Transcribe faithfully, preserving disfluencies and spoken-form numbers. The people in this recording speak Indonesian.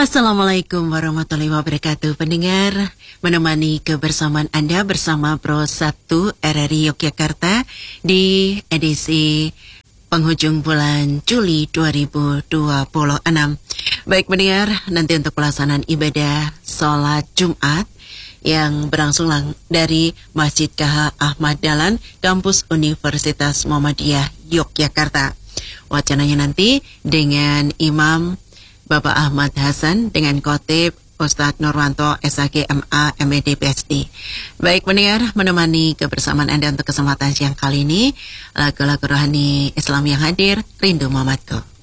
Assalamualaikum warahmatullahi wabarakatuh. Pendengar, menemani kebersamaan Anda bersama Pro satu R R I Yogyakarta di edisi penghujung bulan Juli dua ribu dua puluh enam. Baik pendengar, nanti untuk pelaksanaan ibadah sholat Jumat yang berlangsung dari Masjid K H Ahmad Dahlan, Kampus Universitas Muhammadiyah Yogyakarta. Wacananya nanti dengan Imam Bapak Ahmad Hasan dengan khotib Ustadz Nurwanto S H G M A M E D P H D. Baik pendengar, menemani kebersamaan Anda untuk kesempatan siang kali ini, lagu-lagu rohani Islam yang hadir, Rindu Muhammadku.